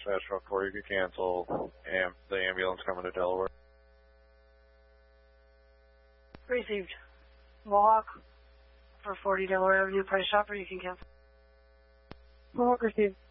dispatch truck 4, you could cancel the ambulance coming to Delaware. Received. Mohawk for 40 Delaware Avenue, Price Chopper, you can cancel. Mohawk received.